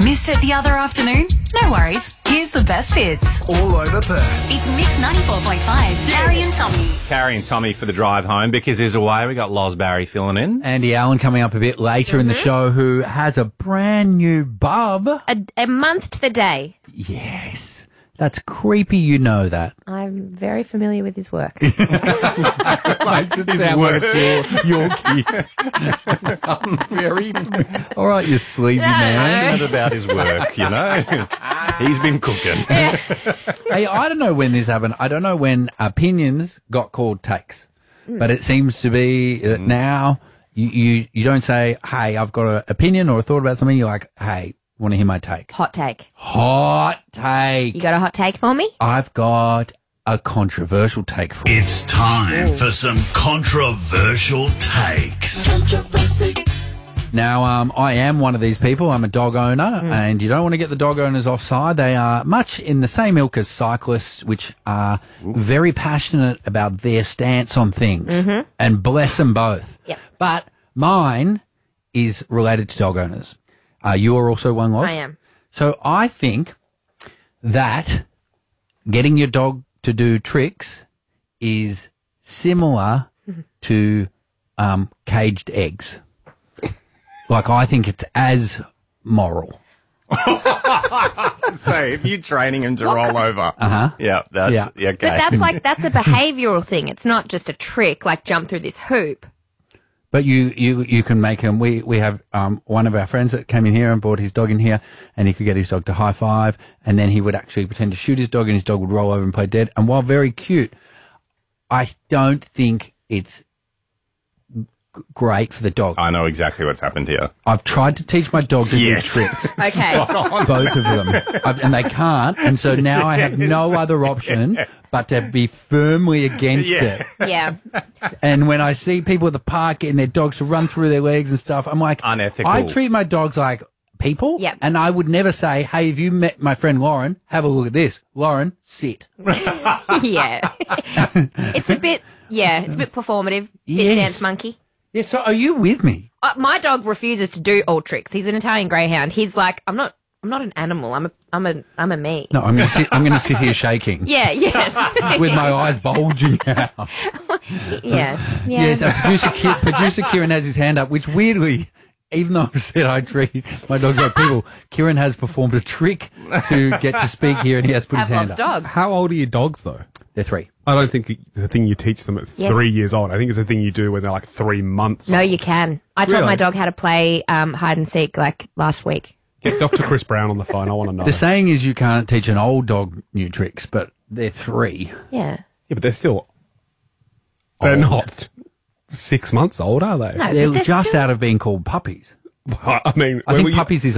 Missed it the other afternoon? No worries. Here's the best bits. All over Perth. It's Mix 94.5. Carrie and Tommy. Carrie and Tommy for the drive home. Because is away. We got Loz Barry filling in. Andy Allen coming up a bit later in the show, who has a brand new bub. A month to the day. Yes. That's creepy, you know that. I'm very familiar with his work. Makes it sound like it's your kid. I'm very... All right, you sleazy man. Passionate about his work, you know. He's been cooking. Hey, I don't know when this happened. I don't know when opinions got called takes. But it seems to be that now you don't say, hey, I've got an opinion or a thought about something. You're like, hey, want to hear my take? Hot take. Hot take. You got a hot take for me? I've got a controversial take for you. It's time for some controversial takes. Now, I am one of these people. I'm a dog owner, and you don't want to get the dog owners offside. They are much in the same ilk as cyclists, which are very passionate about their stance on things, and bless them both. Yep. But mine is related to dog owners. You are also one, Loz? I am. So I think that getting your dog to do tricks is similar to caged eggs. Like, I think it's as moral. So if you're training him to roll over. Yeah, that's okay. But that's a behavioural thing. It's not just a trick, like jump through this hoop. But you can make him. We have one of our friends that came in here and brought his dog in here, and he could get his dog to high five, and then he would actually pretend to shoot his dog, and his dog would roll over and play dead. And while very cute, I don't think it's great for the dog. I know exactly what's happened here. I've tried to teach my dog to do tricks. Okay. Both of them. And they can't. And so now I have no other option but to be firmly against it. Yeah. And when I see people at the park getting their dogs to run through their legs and stuff, I'm like, Unethical. I treat my dogs like people. Yep. And I would never say, hey, have you met my friend Lauren? Have a look at this. Lauren, sit. Yeah. It's a bit performative. Bit Yes. dance monkey. Yeah, so are you with me? My dog refuses to do all tricks. He's an Italian greyhound. He's like, I'm not an animal. I'm a me. No, I'm going to sit here shaking. Yeah, yes. With my eyes bulging out. Yeah. Yes, producer Kieran has his hand up, which weirdly, even though I've said I treat my dogs like people, Kieran has performed a trick to get to speak here, and he has put his hand Pavlov's up. dog. How old are your dogs, though? They're 3. I don't think it's a thing you teach them at Yes. 3 years old. I think it's a thing you do when they're like 3 months No, old. you can. I taught Really? my dog how to play hide and seek like last week. Get Dr. Chris Brown on the phone. I want to know. The saying is you can't teach an old dog new tricks, but they're 3. Yeah. Yeah, but they're still... They're not 6 months old, are they? No, They're but just still- out of being called puppies. I mean... I think puppies is